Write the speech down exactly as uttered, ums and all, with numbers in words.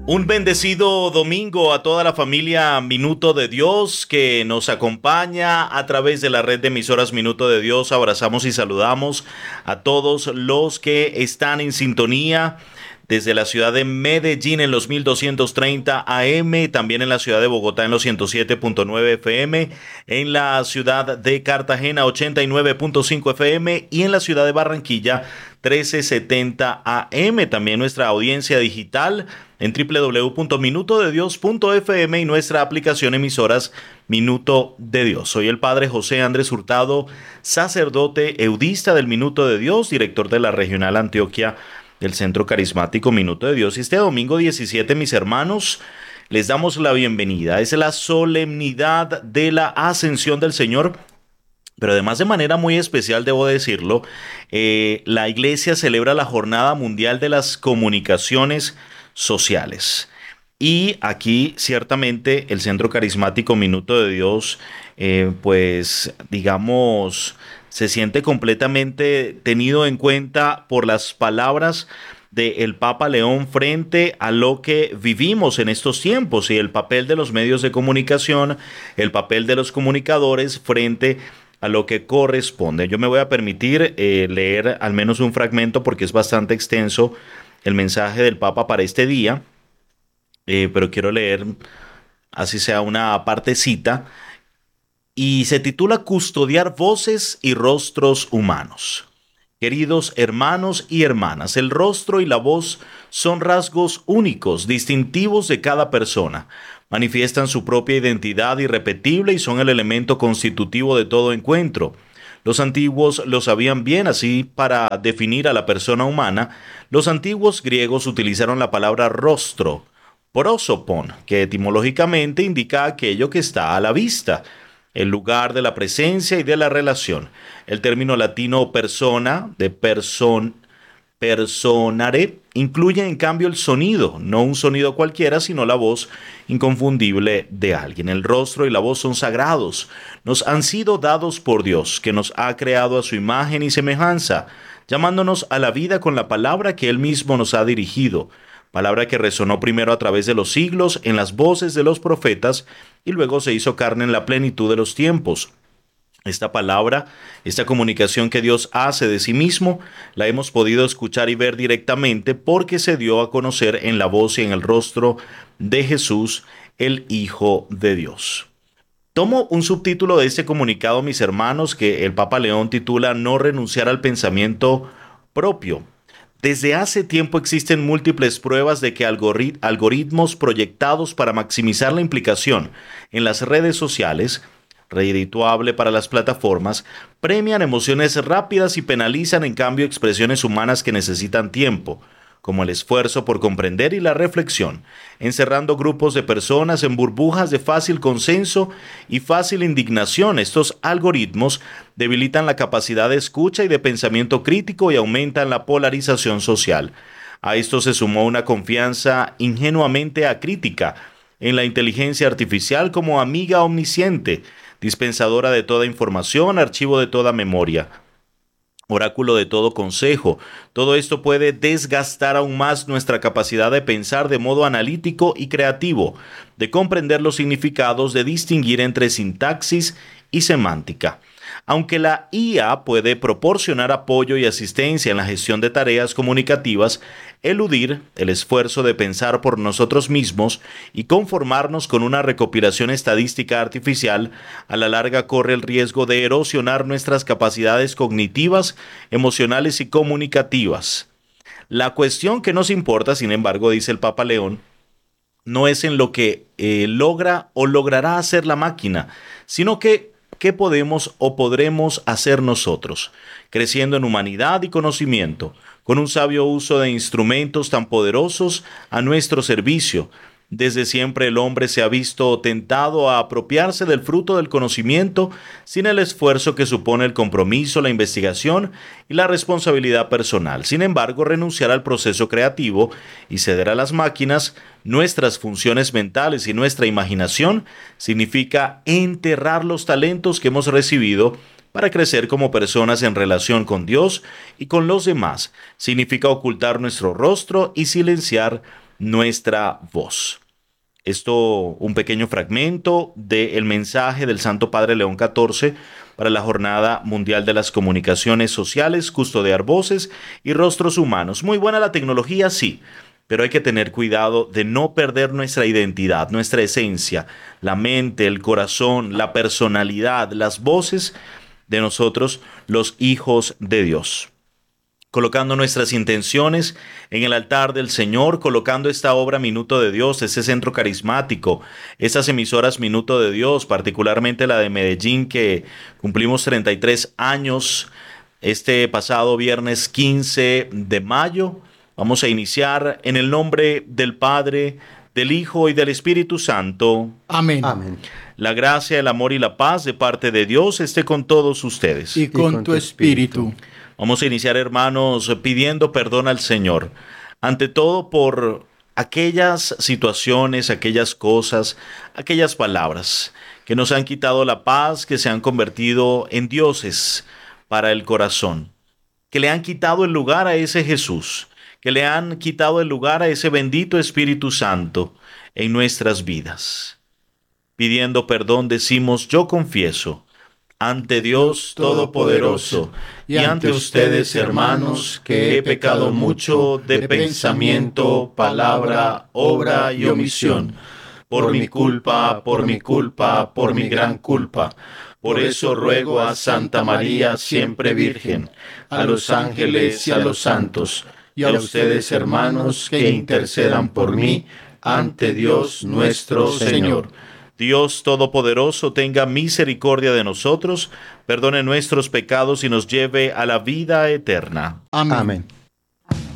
Un bendecido domingo a toda la familia Minuto de Dios que nos acompaña a través de la red de emisoras Minuto de Dios. Abrazamos y saludamos a todos los que están en sintonía desde la ciudad de Medellín en los mil doscientos treinta A M, también en la ciudad de Bogotá en los ciento siete punto nueve F M, en la ciudad de Cartagena ochenta y nueve punto cinco F M y en la ciudad de Barranquilla mil trescientos setenta A M. También nuestra audiencia digital en doble u doble u doble u punto minuto de dios punto f m y nuestra aplicación emisoras Minuto de Dios. Soy el padre José Andrés Hurtado, sacerdote eudista del Minuto de Dios, director de la Regional Antioquia del Centro Carismático Minuto de Dios. Y este domingo diecisiete, mis hermanos, les damos la bienvenida. Es la solemnidad de la Ascensión del Señor. Pero además, de manera muy especial, debo decirlo, eh, la Iglesia celebra la Jornada Mundial de las Comunicaciones Sociales. Y aquí, ciertamente, el Centro Carismático Minuto de Dios, eh, pues, digamos, se siente completamente tenido en cuenta por las palabras del Papa León frente a lo que vivimos en estos tiempos y el papel de los medios de comunicación, el papel de los comunicadores frente a lo que corresponde. Yo me voy a permitir eh, leer al menos un fragmento porque es bastante extenso el mensaje del Papa para este día, eh, pero quiero leer así sea una partecita y se titula Custodiar voces y rostros humanos. Queridos hermanos y hermanas, el rostro y la voz son rasgos únicos, distintivos de cada persona. Manifiestan su propia identidad irrepetible y son el elemento constitutivo de todo encuentro. Los antiguos lo sabían bien, así para definir a la persona humana, los antiguos griegos utilizaron la palabra rostro, prosopon, que etimológicamente indica aquello que está a la vista, el lugar de la presencia y de la relación. El término latino persona, de person, personare, incluye en cambio el sonido, no un sonido cualquiera, sino la voz inconfundible de alguien. El rostro y la voz son sagrados, nos han sido dados por Dios, que nos ha creado a su imagen y semejanza, llamándonos a la vida con la palabra que Él mismo nos ha dirigido, palabra que resonó primero a través de los siglos en las voces de los profetas y luego se hizo carne en la plenitud de los tiempos. Esta palabra, esta comunicación que Dios hace de sí mismo, la hemos podido escuchar y ver directamente porque se dio a conocer en la voz y en el rostro de Jesús, el Hijo de Dios. Tomo un subtítulo de este comunicado, mis hermanos, que el Papa León titula No renunciar al pensamiento propio. Desde hace tiempo existen múltiples pruebas de que algorit- algoritmos proyectados para maximizar la implicación en las redes sociales, redituable para las plataformas, premian emociones rápidas y penalizan en cambio expresiones humanas que necesitan tiempo, como el esfuerzo por comprender y la reflexión, encerrando grupos de personas en burbujas de fácil consenso y fácil indignación. Estos algoritmos debilitan la capacidad de escucha y de pensamiento crítico y aumentan la polarización social. A esto se sumó una confianza ingenuamente acrítica en la inteligencia artificial como amiga omnisciente, dispensadora de toda información, archivo de toda memoria, oráculo de todo consejo. Todo esto puede desgastar aún más nuestra capacidad de pensar de modo analítico y creativo, de comprender los significados, de distinguir entre sintaxis y semántica. Aunque la I A puede proporcionar apoyo y asistencia en la gestión de tareas comunicativas, eludir el esfuerzo de pensar por nosotros mismos y conformarnos con una recopilación estadística artificial, a la larga corre el riesgo de erosionar nuestras capacidades cognitivas, emocionales y comunicativas. La cuestión que nos importa, sin embargo, dice el Papa León, no es en lo que eh, logra o logrará hacer la máquina, sino que ¿qué podemos o podremos hacer nosotros? Creciendo en humanidad y conocimiento, con un sabio uso de instrumentos tan poderosos a nuestro servicio. Desde siempre el hombre se ha visto tentado a apropiarse del fruto del conocimiento sin el esfuerzo que supone el compromiso, la investigación y la responsabilidad personal. Sin embargo, renunciar al proceso creativo y ceder a las máquinas nuestras funciones mentales y nuestra imaginación significa enterrar los talentos que hemos recibido para crecer como personas en relación con Dios y con los demás. Significa ocultar nuestro rostro y silenciar nuestra voz. Esto, un pequeño fragmento del mensaje del Santo Padre León catorce para la Jornada Mundial de las Comunicaciones Sociales, custodiar voces y rostros humanos. Muy buena la tecnología, sí, pero hay que tener cuidado de no perder nuestra identidad, nuestra esencia, la mente, el corazón, la personalidad, las voces de nosotros, los hijos de Dios. Colocando nuestras intenciones en el altar del Señor, colocando esta obra Minuto de Dios, ese centro carismático, esas emisoras Minuto de Dios, particularmente la de Medellín, que cumplimos treinta y tres años este pasado viernes quince de mayo. Vamos a iniciar en el nombre del Padre, del Hijo y del Espíritu Santo. Amén. Amén. La gracia, el amor y la paz de parte de Dios esté con todos ustedes. Y con, y con tu espíritu. espíritu. Vamos a iniciar, hermanos, pidiendo perdón al Señor. Ante todo por aquellas situaciones, aquellas cosas, aquellas palabras que nos han quitado la paz, que se han convertido en dioses para el corazón, que le han quitado el lugar a ese Jesús, que le han quitado el lugar a ese bendito Espíritu Santo en nuestras vidas. Pidiendo perdón decimos, yo confieso ante Dios Todopoderoso y ante ustedes, hermanos, que he pecado mucho de pensamiento, palabra, obra y omisión, por mi culpa, por mi culpa, por mi gran culpa. Por eso ruego a Santa María, siempre Virgen, a los ángeles y a los santos, y a ustedes, hermanos, que intercedan por mí ante Dios nuestro Señor. Dios Todopoderoso tenga misericordia de nosotros, perdone nuestros pecados y nos lleve a la vida eterna. Amén. Amén.